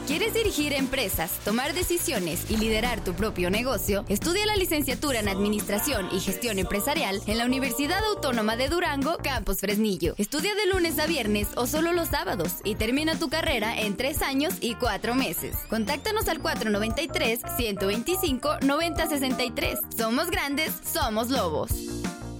¿Quieres dirigir empresas, tomar decisiones y liderar tu propio negocio? Estudia la licenciatura en Administración y Gestión Empresarial en la Universidad Autónoma de Durango, Campus Fresnillo. Estudia de lunes a viernes o solo los sábados y termina tu carrera en 3 años y 4 meses. Contáctanos al 493-125-9063. Somos grandes, somos lobos.